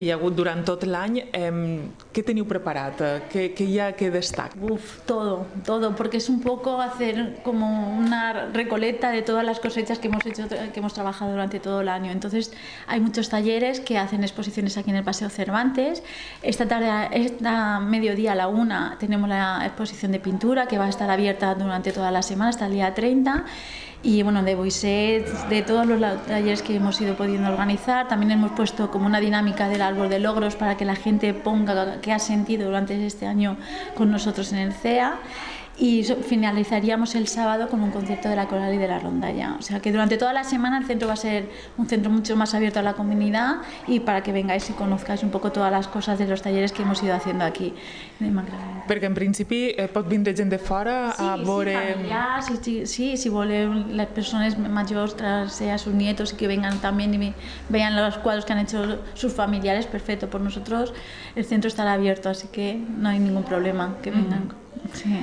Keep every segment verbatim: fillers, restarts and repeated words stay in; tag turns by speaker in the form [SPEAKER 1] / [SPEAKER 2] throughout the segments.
[SPEAKER 1] Hi ha hagut durant tot l'any, eh, ¿qué teniu preparat? ¿Qué, qué ya que destaca?
[SPEAKER 2] Uf, todo, todo, porque es un poco hacer como una recoleta de todas las cosechas que hemos hecho, que hemos trabajado durante todo el año. Entonces hay muchos talleres que hacen exposiciones aquí en el Paseo Cervantes. Esta tarde, esta mediodía a la una, tenemos la exposición de pintura que va a estar abierta durante toda la semana hasta el día treinta. Y bueno, de Boisset, de todos los talleres que hemos ido pudiendo organizar, también hemos puesto como una dinámica del árbol de logros para que la gente ponga qué ha sentido durante este año con nosotros en el C E A. Y finalizaríamos el sábado con un concierto de la coral y de la rondalla. O sea que durante toda la semana el centro va a ser un centro mucho más abierto a la comunidad y para que vengáis y conozcáis un poco todas las cosas de los talleres que hemos ido haciendo aquí.
[SPEAKER 1] Perquè en principi eh, pot vindre gent de fora
[SPEAKER 2] sí,
[SPEAKER 1] a veure...
[SPEAKER 2] Sí, familiars, sí, sí, si volen las personas mayores traerse a sus nietos y que vengan también y vean los cuadros que han hecho sus familiares, perfecto. Por nosotros el centro estará abierto, así que no hay ningún problema que vengan. Mm. Sí.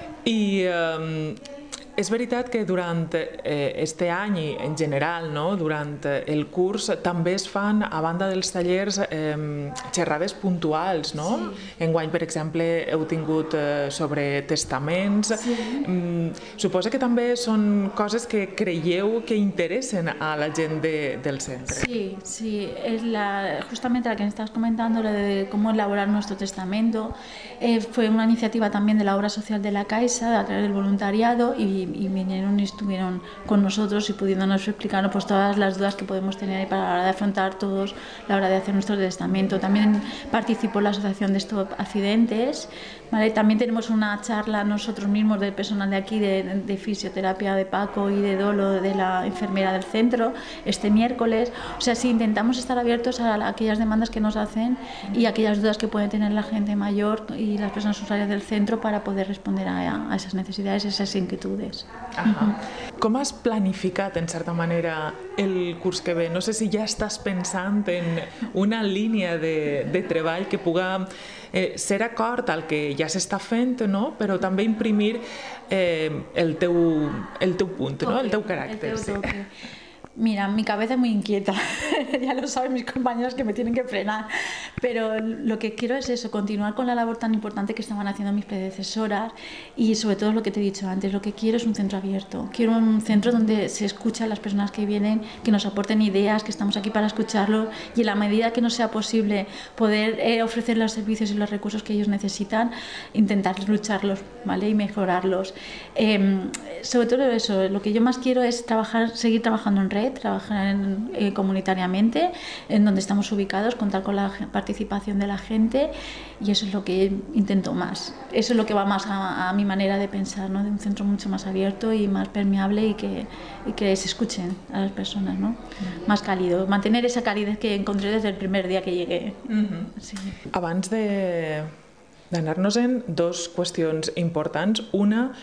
[SPEAKER 1] I eh, és veritat que durant eh, este any i en general, no, durant el curs, també es fan, a banda dels tallers, eh, xerrades puntuals, no? Sí. Enguany, per exemple, heu tingut eh, sobre testaments. Sí. Mm, suposa que també són coses que creieu que interessen a la gent de, del centre.
[SPEAKER 2] Sí, sí. Es la, justamente la que estás comentando, la de cómo elaborar nuestro testamento, eh, fue una iniciativa también de la obra social de la Caixa, a través del voluntariado, y y vinieron y estuvieron con nosotros y pudiéndonos explicar pues, todas las dudas que podemos tener para la hora de afrontar todos la hora de hacer nuestro testamento. También participó la Asociación de Stop Accidentes, ¿vale? También tenemos una charla nosotros mismos del personal de aquí de, de fisioterapia de Paco y de Dolo, de la enfermera del centro, este miércoles. O sea, sí, intentamos estar abiertos a, a aquellas demandas que nos hacen y aquellas dudas que puede tener la gente mayor y las personas usuarias del centro para poder responder a, a esas necesidades, esas inquietudes.
[SPEAKER 1] Ahà. Com has planificat, en certa manera, el curs que ve? No sé si ja estàs pensant en una línia de, de treball que puga eh, ser acord al que ja s'està fent, no? Però també imprimir eh, el, teu, el teu punt, no? El teu caràcter.
[SPEAKER 2] El teu toque. Mira, mi cabeza es muy inquieta, ya lo saben mis compañeros que me tienen que frenar, pero lo que quiero es eso, continuar con la labor tan importante que estaban haciendo mis predecesoras y sobre todo lo que te he dicho antes, lo que quiero es un centro abierto, quiero un centro donde se escuchan las personas que vienen, que nos aporten ideas, que estamos aquí para escucharlos y en la medida que nos sea posible poder eh, ofrecer los servicios y los recursos que ellos necesitan, intentar lucharlos, ¿vale? Y mejorarlos. Eh, sobre todo eso, lo que yo más quiero es trabajar, seguir trabajando en red, trabajar en, eh, comunitariamente, en donde estamos ubicados, contar con la participación de la gente y eso es lo que intento más. Eso es lo que va más a, a mi manera de pensar, ¿no? De un centro mucho más abierto y más permeable y que, y que se escuchen a las personas, ¿no? Mm. Más cálido, mantener esa calidez que encontré desde el primer día que llegué. Mm-hmm. Sí.
[SPEAKER 1] Abans de... d'anar-nos-en, dos qüestions importants. Una,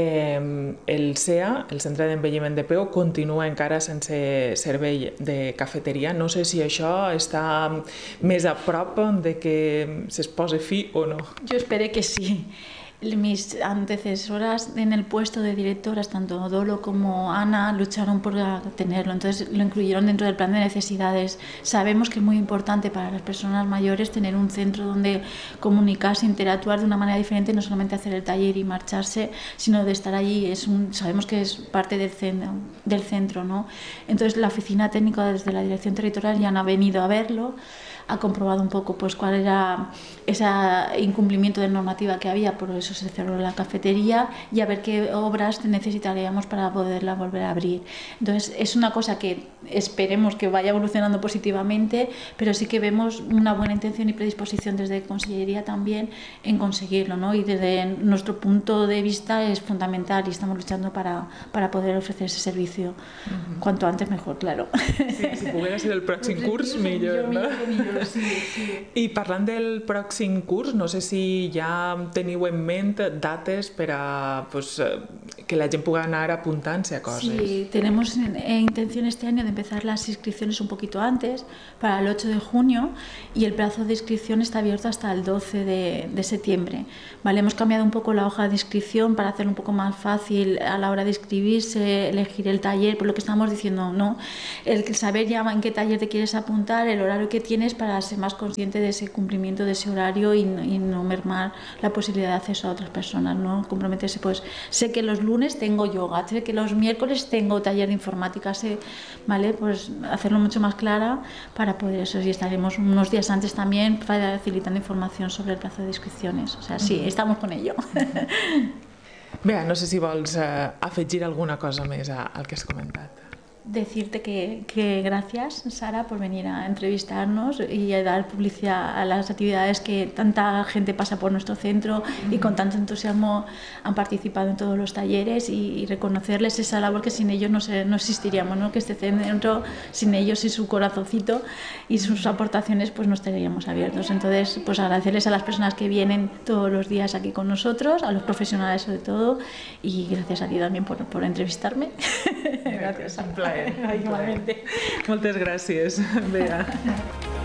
[SPEAKER 1] eh, el C E A, el Centre d'Envelliment de Peu, continua encara sense servei de cafeteria. No sé si això està més a prop de que se's posi fi o no.
[SPEAKER 2] Jo espero que sí. Mis antecesoras en el puesto de directoras, tanto Dolo como Ana, lucharon por tenerlo, entonces lo incluyeron dentro del plan de necesidades. Sabemos que es muy importante para las personas mayores tener un centro donde comunicarse, interactuar de una manera diferente, no solamente hacer el taller y marcharse, sino de estar allí. Es un, sabemos que es parte del centro, del centro, ¿no? Entonces la oficina técnica desde la dirección territorial ya ha venido a verlo, ha comprobado un poco pues cuál era ese incumplimiento de normativa que había, por eso se cerró la cafetería y a ver qué obras necesitaríamos para poderla volver a abrir. Entonces es una cosa que esperemos que vaya evolucionando positivamente, pero sí que vemos una buena intención y predisposición desde Consellería también en conseguirlo, ¿no? Y desde nuestro punto de vista es fundamental y estamos luchando para, para poder ofrecer ese servicio uh-huh. Cuanto antes mejor, claro.
[SPEAKER 1] Sí, si poguera ser el pròxim curs, millor, no?
[SPEAKER 2] Millor, millor, sí, sí.
[SPEAKER 1] I parlant del pròxim curs, no sé si ja teniu en ment dates per a, pues, que la gent pugui anar apuntant-se a coses.
[SPEAKER 2] Sí, tenemos intención este año de empezar las inscripciones un poquito antes, para el ocho de junio, y el plazo de inscripción está abierto hasta el doce de, de septiembre. Vale, hemos cambiado un poco la hoja de inscripción para hacerlo un poco más fácil a la hora de inscribirse, elegir el taller, por lo que estamos diciendo, ¿no? El saber ya en qué taller te quieres apuntar, el horario que tienes para ser más consciente de ese cumplimiento de ese horario y, y no mermar la posibilidad de acceso a otras personas, ¿no? Comprometerse, pues sé que los lunes tengo yoga, sé que los miércoles tengo taller de informática, sé, ¿vale? Pues hacerlo mucho más clara para poder eso, y estaremos unos días antes también facilitando información sobre el plazo de inscripciones, o sea, sí, estamos con ello.
[SPEAKER 1] Bé, no sé si vols eh, afegir alguna cosa més al que has comentat.
[SPEAKER 2] Decirte que, que gracias, Sara, por venir a entrevistarnos y a dar publicidad a las actividades que tanta gente pasa por nuestro centro y con tanto entusiasmo han participado en todos los talleres, y, y reconocerles esa labor que sin ellos no, se, no existiríamos, ¿no? Que este centro, sin ellos y su corazoncito y sus aportaciones, pues no estaríamos abiertos. Entonces, pues agradecerles a las personas que vienen todos los días aquí con nosotros, a los profesionales sobre todo, y gracias a ti también por, por entrevistarme.
[SPEAKER 1] Gracias, un plaer. Igualmente. Moltes gràcies, Bea.